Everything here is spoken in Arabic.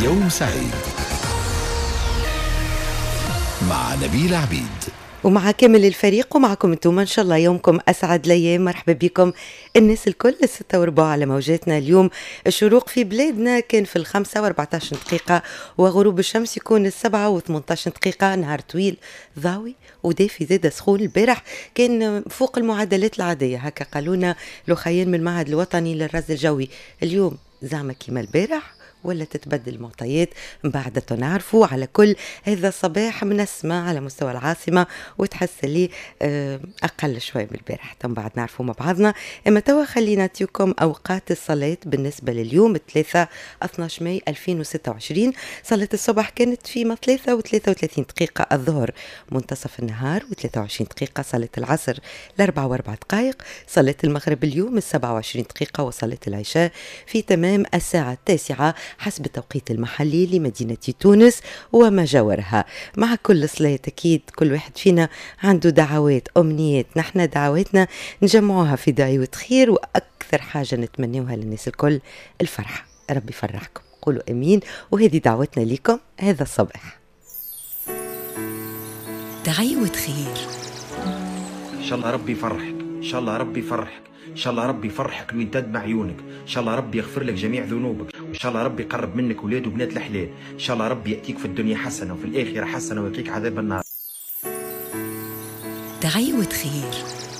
يوم سعيد مع نبيل عبيد ومع كامل الفريق ومعكم انتم ان شاء الله يومكم اسعد الايام. مرحبا بكم الناس الكل. 6:04 على موجاتنا. اليوم الشروق في بلادنا كان في 5:14 دقيقة، وغروب الشمس يكون 7:18 دقيقة. نهار طويل ضاوي ودافي زاد سخون. البارح كان فوق المعدلات العادية، هكا قالونا لخيان من المعهد الوطني للرصد الجوي. اليوم زعما كيما البارح ولا تتبدل المعطيات من بعد نعرفوا. على كل هذا الصباح بنسمع على مستوى العاصمة وتحس لي أقل شوي من البارح، من بعد نعرفوا مع بعضنا. إما توا خلينا نتيكم أوقات الصلاة بالنسبة لليوم 3/12 ماي 2026. صلاة الصبح كانت في 3:33 دقيقة، الظهر منتصف النهار و23 دقيقة، صلاة العصر 4:04 دقائق، صلاة المغرب اليوم 27 دقيقة، وصلاة العشاء في تمام الساعة 9 حسب التوقيت المحلي لمدينة تونس وما جاورها. مع كل صلاة أكيد كل واحد فينا عنده دعوات أمنيات، نحن دعواتنا نجمعوها في دعوة خير، وأكثر حاجة نتمنوها للناس الكل الفرحة. ربي يفرحكم، قولوا أمين. وهذه دعوتنا لكم هذا الصباح. دعوة خير. إن شاء الله ربي يفرحك، إن شاء الله ربي يفرحك، إن شاء الله ربي يفرحك وين تدمع عيونك، إن شاء الله ربي يغفر لك جميع ذنوبك، وإن شاء الله ربي يقرب منك ولاد وبنات الحلال، إن شاء الله ربي يأتيك في الدنيا حسنة وفي الآخرة حسنة ويقيك عذاب النار. دعوة خير.